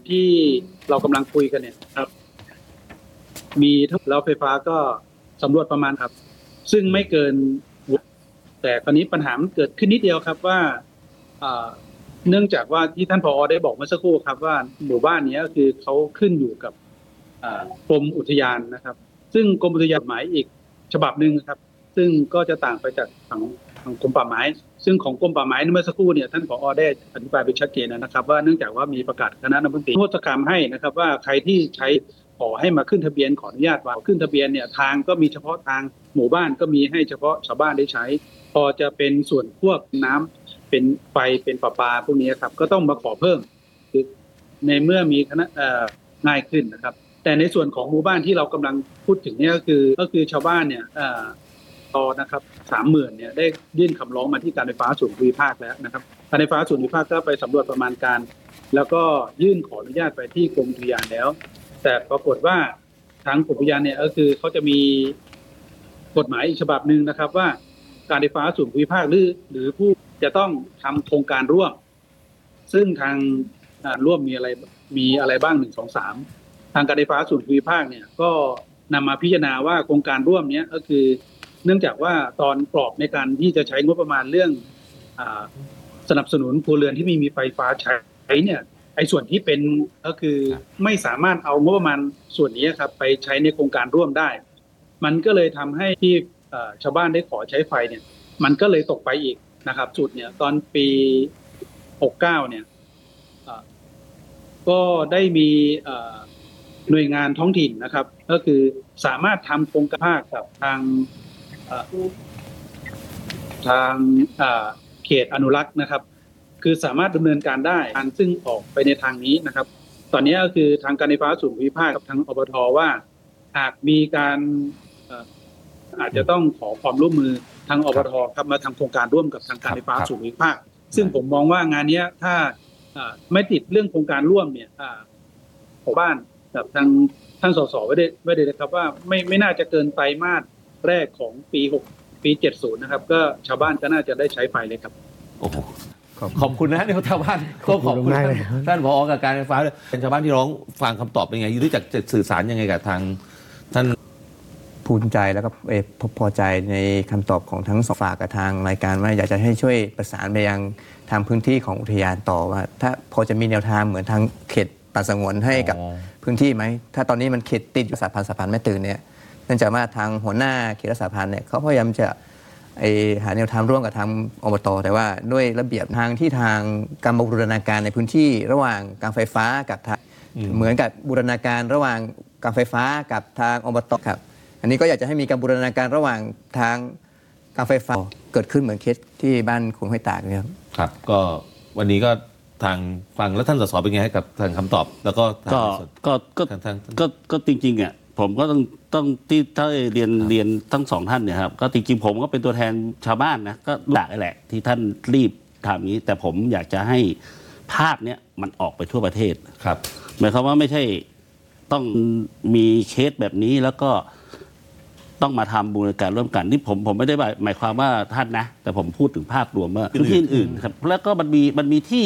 ที่เรากำลังคุยกันเนี่ยครับมีแล้วไฟฟ้าก็สำรวจประมาณครับซึ่งไม่เกินแต่ตอนนี้ปัญหามันเกิดขึ้นนิดเดียวครับว่าเนื่องจากว่าที่ท่านผอ.ได้บอกเมื่อสักครู่ครับว่าหมู่บ้านนี้ก็คือเขาขึ้นอยู่กับกรมอุทยานนะครับซึ่งกรมอุทยานหมายอีกฉบับหนึ่งครับซึ่งก็จะต่างไปจากของกรมป่าไม้ซึ่งของกรมป่าไม้เมื่อสักครู่เนี่ยท่านผอ.ได้อธิบายไปชัดเจนนะครับว่าเนื่องจากว่ามีประกาศคณะรัฐมนตรีโทษกรรมให้นะครับว่าใครที่ใช้ขอให้มาขึ้นทะเบียนขออนุญาตว่าขึ้นทะเบียนเนี่ยทางก็มีเฉพาะทางหมู่บ้านก็มีให้เฉพาะชาวบ้านได้ใช้พอจะเป็นส่วนพวกน้ำเป็นไฟเป็นประปาพวกนี้ครับก็ต้องมาขอเพิ่มคือในเมื่อมีคณะง่ายขึ้นนะครับแต่ในส่วนของหมู่บ้านที่เรากำลังพูดถึงเนี่ยก็คือชาวบ้านเนี่ยนะครับ 30,000 เนี่ยได้ยื่นคำร้องมาที่การไฟฟ้าส่วนภูมิภาคแล้วนะครับการไฟฟ้าส่วนภูมิภาคก็ไปสำรวจประมาณการแล้วก็ยื่นขออนุญาตไปที่กรมอุทยานแล้วแต่ปรากฏว่าทางกรมอุทยานเนี่ยก็คือเขาจะมีกฎหมายอีกฉบับหนึ่งนะครับว่าการไฟฟ้าส่วนภูมิภาคหรือผู้จะต้องทำโครงการร่วมซึ่งทางร่วมมีอะไรบ้าง1 2 3ทางการไฟฟ้าส่วนภูมิภาคเนี่ยก็นำมาพิจารณาว่าโครงการร่วมนี้ก็คือเนื่องจากว่าตอนกรอบในการที่จะใช้งบประมาณเรื่องสนับสนุนครัวเรือนที่ไม่มีไฟฟ้าใช้เนี่ยไอ้ส่วนที่เป็นก็คือไม่สามารถเอางบประมาณส่วนนี้ครับไปใช้ในโครงการร่วมได้มันก็เลยทำให้ที่ชาวบ้านได้ขอใช้ไฟเนี่ยมันก็เลยตกไปอีกนะครับจุดเนี่ยตอนปี69เนี่ยก็ได้มีหน่วยงานท้องถิ่นนะครับก็คือสามารถทำโครงการกับทางเขตอนุรักษ์นะครับคือสามารถดำเนินการได้ซึ่งออกไปในทางนี้นะครับตอนนี้ก็คือทางการไฟฟ้าส่วนภูมิภาคกับทางอบท.ว่าหากมีการอาจจะต้องขอความร่วมมือทางอบท.ครับมาทำโครงการร่วมกับทางการไฟฟ้าส่วนภูมิภาคซึ่งผมมองว่างานนี้ถ้าไม่ติดเรื่องโครงการร่วมเนี่ยของบ้านกับทางท่านสสไว้ได้นะครับว่าไม่น่าจะเกินไตรมาสแรกของปี70นะครับก็ชาวบ้านก็น่าจะได้ใช้ไฟเลยครับโอ้โหขอบคุณนะในชาวบ้านก็ขอบคุณท่านผอ.กับการไฟฟ้าด้วยเป็นชาวบ้านที่ร้องฟังคำตอบเป็นไงรู้จักจะสื่อสารยังไงกับทางท่านภูมิใจแล้วก็พอใจในคำตอบของทั้งสองฝ่ายกับทางรายการว่าอยากจะให้ช่วยประสานไปยังทางพื้นที่ของอุทยานต่อว่าถ้าพอจะมีแนวทางเหมือนทางเขตป่าสงวนให้กับพื้นที่ไหมถ้าตอนนี้มันเขตติดอยู่สะพานแม่ตื่นเนี่ยเนื่องจากว่าทางหัวหน้าเขตรักษาพันธุ์เนี่ยเขาพยายามจะหาแนวทางร่วมกับทางอบต.แต่ว่าด้วยระเบียบทางที่ทางการบูรณาการในพื้นที่ระหว่างการไฟฟ้ากับทางเหมือนกับบูรณาการระหว่างการไฟฟ้ากับทางอบต.ครับอันนี้ก็อยากจะให้มีการบูรณาการระหว่างทางการไฟฟ้าเกิดขึ้นเหมือนเคสที่บ้านคุณห้วยตากนะครับครับก็วันนี้ก็ทางฟังแล้วท่านสสเป็นไงให้กับทางคำตอบแล้วก็ก็จริงๆอ่ะผมก็ต้องที่ถ้าเรียนทั้งสองท่านเนี่ยครับก็จริงๆผมก็เป็นตัวแทนชาวบ้านนะก็หลักแหละที่ท่านรีบทำนี้แต่ผมอยากจะให้ภาพเนี้ยมันออกไปทั่วประเทศครับหมายความว่าไม่ใช่ต้องมีเคสแบบนี้แล้วก็ต้องมาทำบูรณาการร่วมกันนี่ผมไม่ได้หมายความว่าท่านนะแต่ผมพูดถึงภาพรวมว่าพื้นที่อื่นครับแล้วก็มันมีที่